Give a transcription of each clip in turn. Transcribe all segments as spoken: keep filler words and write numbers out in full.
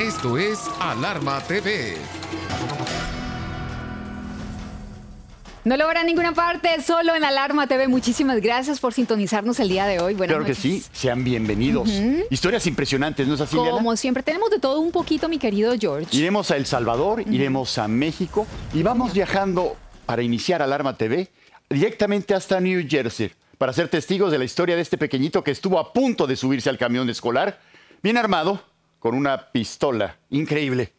Esto es Alarma T V. No lo verán en ninguna parte, solo en Alarma T V. Muchísimas gracias por sintonizarnos el día de hoy. Buenas claro noches. que sí, sean bienvenidos. Uh-huh. Historias impresionantes, ¿no es así, Liana? Como siempre, tenemos de todo un poquito, mi querido George. Iremos a El Salvador, uh-huh. iremos a México y vamos uh-huh. viajando para iniciar Alarma T V directamente hasta New Jersey para ser testigos de la historia de este pequeñito que estuvo a punto de subirse al camión escolar, bien armado, con una pistola increíble.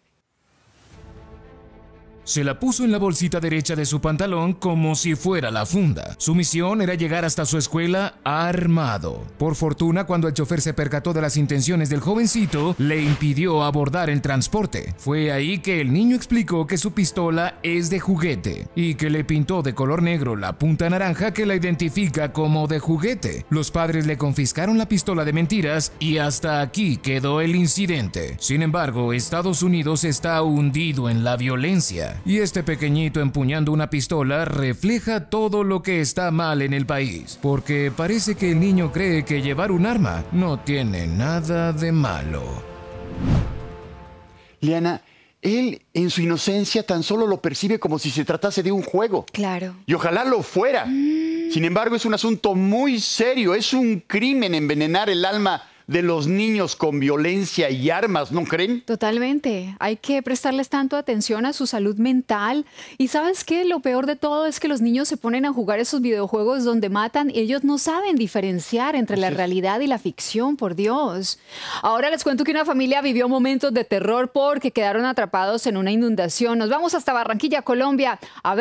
Se la puso en la bolsita derecha de su pantalón como si fuera la funda. Su misión era llegar hasta su escuela armado. Por fortuna, cuando el chofer se percató de las intenciones del jovencito, le impidió abordar el transporte. Fue ahí que el niño explicó que su pistola es de juguete y que le pintó de color negro la punta naranja que la identifica como de juguete. Los padres le confiscaron la pistola de mentiras y hasta aquí quedó el incidente. Sin embargo, Estados Unidos está hundido en la violencia. Y este pequeñito empuñando una pistola refleja todo lo que está mal en el país, porque parece que el niño cree que llevar un arma no tiene nada de malo. Liana, él en su inocencia tan solo lo percibe como si se tratase de un juego. Claro. Y ojalá lo fuera. Mm. Sin embargo, es un asunto muy serio, es un crimen envenenar el alma de los niños con violencia y armas, ¿no creen? Totalmente. Hay que prestarles tanto atención a su salud mental. Y ¿sabes qué? Lo peor de todo es que los niños se ponen a jugar esos videojuegos donde matan y ellos no saben diferenciar entre la realidad y la ficción, por Dios. Ahora les cuento que una familia vivió momentos de terror porque quedaron atrapados en una inundación. Nos vamos hasta Barranquilla, Colombia, a ver